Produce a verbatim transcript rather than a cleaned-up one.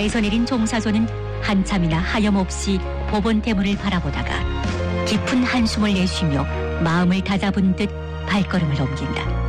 차에서 내린 종사소는 한참이나 하염없이 법원 대문을 바라보다가 깊은 한숨을 내쉬며 마음을 다잡은 듯 발걸음을 옮긴다.